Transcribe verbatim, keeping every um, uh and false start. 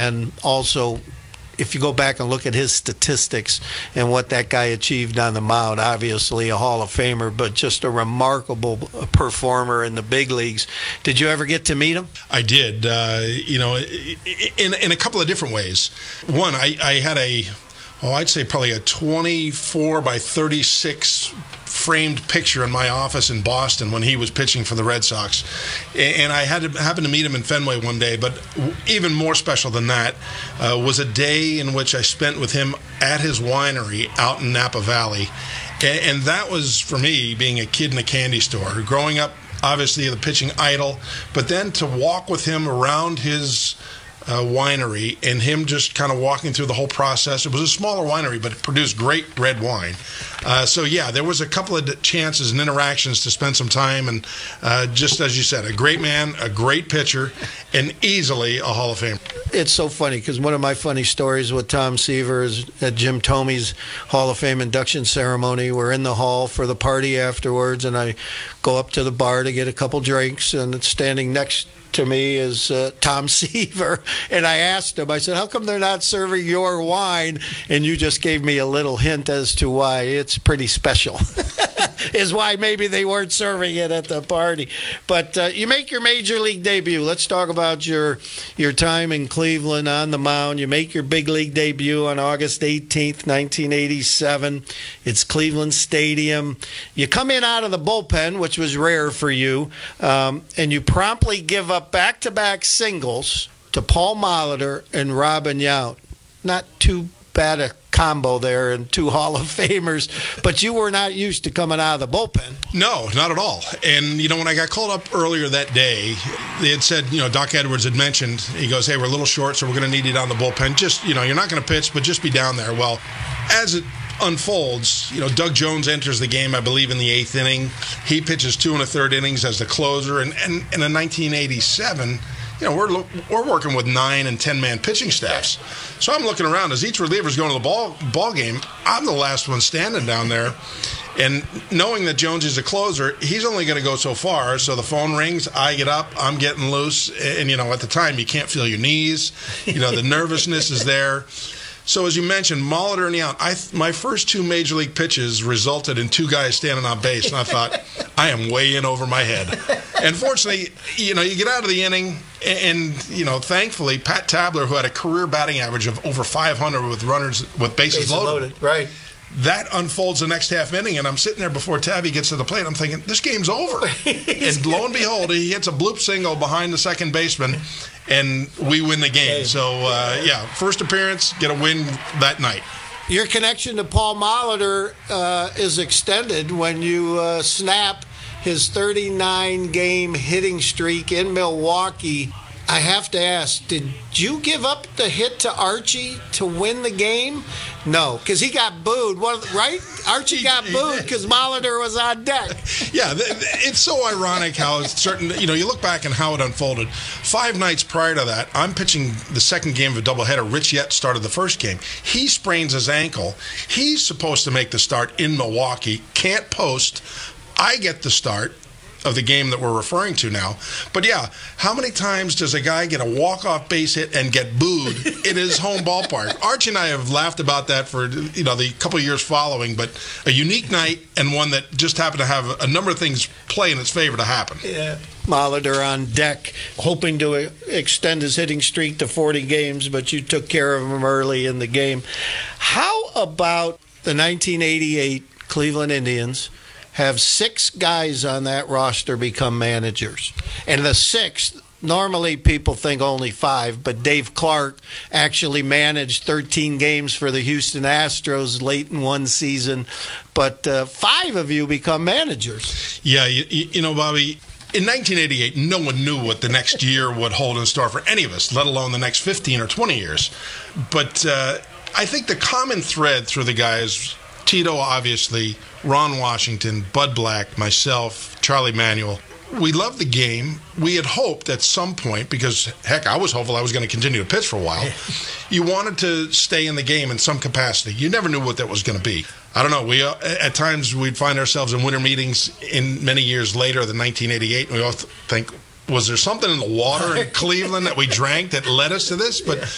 and also, if you go back and look at his statistics and what that guy achieved on the mound, obviously a Hall of Famer, but just a remarkable performer in the big leagues. Did you ever get to meet him? I did, uh, you know, in in a couple of different ways. One, I, I had a, oh, I'd say probably a twenty-four by thirty-six framed picture in my office in Boston when he was pitching for the Red Sox. And I had to happen to meet him in Fenway one day, but even more special than that uh, was a day in which I spent with him at his winery out in Napa Valley. And, and that was, for me, being a kid in a candy store, growing up, obviously, the pitching idol, but then to walk with him around his Uh, winery and him just kind of walking through the whole process. It was a smaller winery, but it produced great red wine. Uh, so, yeah, there was a couple of chances and interactions to spend some time. And uh, just as you said, a great man, a great pitcher, and easily a Hall of Famer. It's so funny because one of my funny stories with Tom Seaver is at Jim Thomey's Hall of Fame induction ceremony. We're in the hall for the party afterwards, and I go up to the bar to get a couple drinks, and it's standing next to me is uh, Tom Seaver, and I asked him, I said, how come they're not serving your wine? And you just gave me a little hint as to why. It's pretty special. Is why maybe they weren't serving it at the party. But uh, you make your major league debut. Let's talk about your your time in Cleveland on the mound. You make your big league debut on August eighteenth, nineteen eighty-seven. It's Cleveland Stadium. You come in out of the bullpen, which was rare for you, um, and you promptly give up back-to-back singles to Paul Molitor and Robin Yount. Not too bad a combo there and two Hall of Famers, but you were not used to coming out of the bullpen. No, not at all. And, you know, when I got called up earlier that day, they had said, you know, Doc Edwards had mentioned, he goes, hey, we're a little short, so we're going to need you down the bullpen. Just, you know, you're not going to pitch, but just be down there. Well, as it unfolds, you know, Doug Jones enters the game, I believe, in the eighth inning. He pitches two and a third innings as the closer. And, and, and in nineteen eighty-seven, you know, we're we're working with nine and ten man pitching staffs. So I'm looking around as each reliever's going to the ball ball game. I'm the last one standing down there, and knowing that Jones is a closer, he's only going to go so far. So the phone rings, I get up, I'm getting loose, and you know, at the time you can't feel your knees. You know, the nervousness is there. So as you mentioned, Molitor and Yount, I th- my first two major league pitches resulted in two guys standing on base, and I thought, I am way in over my head. And fortunately, you know, you get out of the inning, and, and you know, thankfully, Pat Tabler, who had a career batting average of over five hundred with runners with bases, bases loaded, loaded, right? That unfolds the next half inning, and I'm sitting there before Tabby gets to the plate. I'm thinking, this game's over. And lo and behold, he hits a bloop single behind the second baseman, and we win the game. So, uh, yeah, first appearance, get a win that night. Your connection to Paul Molitor uh, is extended when you uh, snap his thirty-nine game hitting streak in Milwaukee. I have to ask, did you give up the hit to Archie to win the game? No, because he got booed, right? Archie got booed because Molitor was on deck. Yeah, it's so ironic how it's certain, you know, you look back and how it unfolded. Five nights prior to that, I'm pitching the second game of a doubleheader. Rich Yett started the first game. He sprains his ankle. He's supposed to make the start in Milwaukee, can't post. I get the start of the game that we're referring to now. But yeah, how many times does a guy get a walk-off base hit and get booed in his home ballpark? Archie and I have laughed about that for, you know, the couple of years following, but a unique night and one that just happened to have a number of things play in its favor to happen. Yeah. Molitor on deck, hoping to extend his hitting streak to forty games, but you took care of him early in the game. How about the nineteen eighty-eight Cleveland Indians have six guys on that roster become managers? And the sixth, normally people think only five, but Dave Clark actually managed thirteen games for the Houston Astros late in one season. But uh, five of you become managers. Yeah, you, you know, Bobby, in nineteen eighty-eight, no one knew what the next year would hold in store for any of us, let alone the next fifteen or twenty years. But uh, I think the common thread through the guys, Tito, obviously, Ron Washington, Bud Black, myself, Charlie Manuel, we loved the game. We had hoped at some point, because, heck, I was hopeful I was going to continue to pitch for a while. You wanted to stay in the game in some capacity. You never knew what that was going to be. I don't know. We uh, at times we'd find ourselves in winter meetings in many years later than nineteen eighty-eight, and we all think, was there something in the water in Cleveland that we drank that led us to this? But